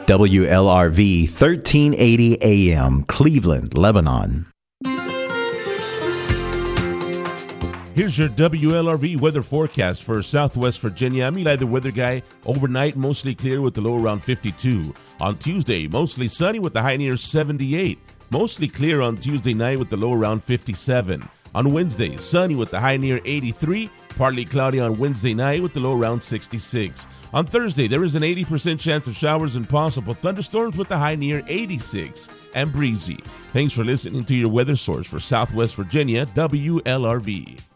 WLRV 1380 AM, Cleveland, Lebanon. Here's your WLRV weather forecast for Southwest Virginia. I'm Eli, the weather guy. Overnight, mostly clear with the low around 52. On Tuesday, mostly sunny with the high near 78. Mostly clear on Tuesday night with the low around 57. On Wednesday, sunny with the high near 83. Partly cloudy on Wednesday night with the low around 66. On Thursday, there is an 80% chance of showers and possible thunderstorms with the high near 86 and breezy. Thanks for listening to your weather source for Southwest Virginia, WLRV.